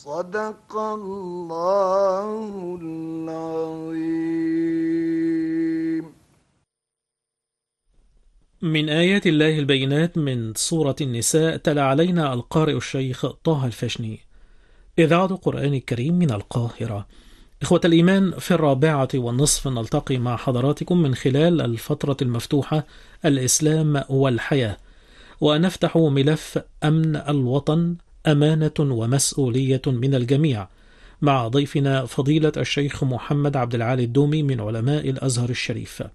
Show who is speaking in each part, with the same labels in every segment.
Speaker 1: صدق الله العظيم.
Speaker 2: من آيات الله البينات من سورة النساء تلا علينا القارئ الشيخ طه الفشني. إذاعة قرآن الكريم من القاهرة. إخوة الإيمان، في 4:30 نلتقي مع حضراتكم من خلال الفترة المفتوحة الإسلام والحياة، ونفتح ملف أمن الوطن، أمانة ومسؤولية من الجميع، مع ضيفنا فضيلة الشيخ محمد عبد العالي الدومي من علماء الأزهر الشريف.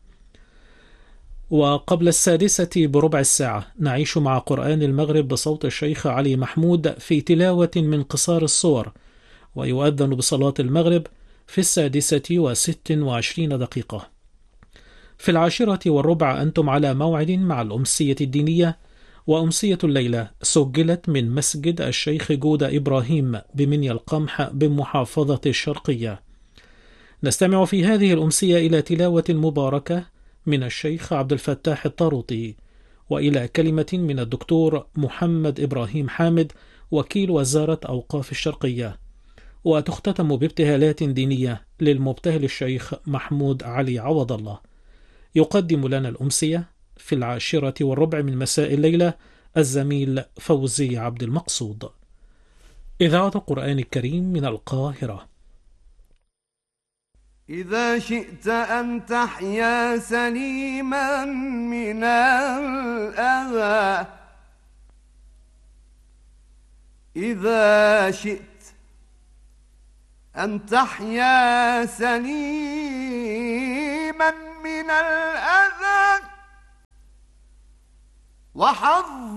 Speaker 2: وقبل 6:15 نعيش مع قرآن المغرب بصوت الشيخ علي محمود في تلاوة من قصار الصور، ويؤذن بصلاة المغرب في 6:26. في 10:15 أنتم على موعد مع الأمسية الدينية، وأمسية الليلة سجلت من مسجد الشيخ جودة إبراهيم بمنيا القمح بمحافظة الشرقية. نستمع في هذه الأمسية إلى تلاوة مباركة من الشيخ عبد الفتاح الطاروطي، وإلى كلمة من الدكتور محمد إبراهيم حامد وكيل وزارة أوقاف الشرقية، وتختتم بابتهالات دينية للمبتهل الشيخ محمود علي عوض الله. يقدم لنا الأمسية في 10:15 من مساء الليلة الزميل فوزي عبد المقصود. إذاعة القرآن الكريم من القاهرة.
Speaker 1: إذا شئت أن تحيا سليما من الأذى، إذا شئت أن تحيا سليما من الأذى وحظ